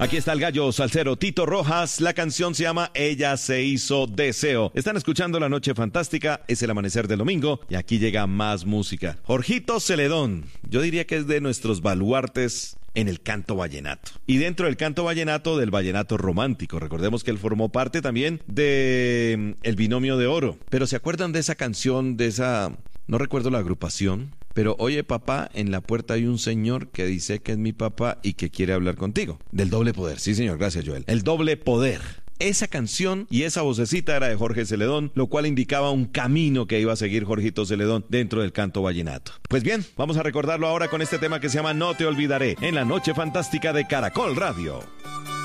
Aquí está el gallo salsero Tito Rojas. La canción se llama Ella se hizo deseo. Están escuchando La Noche Fantástica, es el amanecer del domingo y aquí llega más música. Jorgito Celedón, yo diría que es de nuestros baluartes en el canto vallenato. Y dentro del canto vallenato, del vallenato romántico. Recordemos que él formó parte también de El Binomio de Oro. Pero ¿se acuerdan de esa canción, de esa... no recuerdo la agrupación, pero oye papá, en la puerta hay un señor que dice que es mi papá y que quiere hablar contigo? Del doble poder, sí señor, gracias Joel. El doble poder. Esa canción y esa vocecita era de Jorge Celedón, lo cual indicaba un camino que iba a seguir Jorgito Celedón dentro del canto vallenato. Pues bien, vamos a recordarlo ahora con este tema que se llama No te olvidaré, en la Noche Fantástica de Caracol Radio.